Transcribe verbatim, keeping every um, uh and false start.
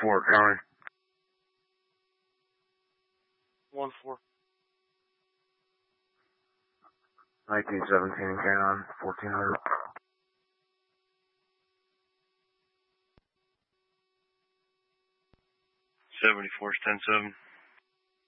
four, county. one four. nineteen seventeen, Canon, fourteen hundred. seventy-four, ten seven.